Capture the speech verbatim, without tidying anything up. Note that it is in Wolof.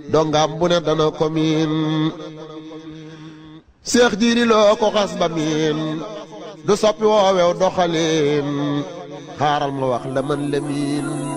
dongam bu ne dana ko miin seex jiiri loo ko xas ba miin du soppi woowew doxaliin xaaral ma wax la man la miin